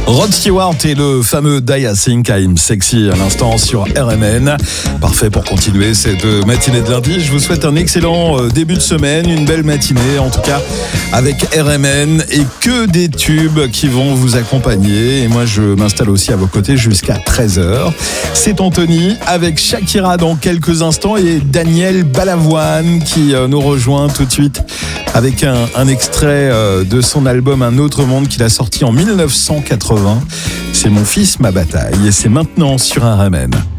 Rod Stewart et le fameux Die I Think I'm Sexy à l'instant sur RMN. Parfait pour continuer cette matinée de lundi. Je vous souhaite un excellent début de semaine, une belle matinée en tout cas avec RMN et que des tubes qui vont vous accompagner. Et moi je m'installe aussi à vos côtés jusqu'à 13h. C'est Anthony avec Shakira dans quelques instants et Daniel Balavoine qui nous rejoint tout de suite avec un extrait de son album Un autre monde qu'il a sorti en 1980. C'est Mon fils, ma bataille et c'est maintenant sur RMN.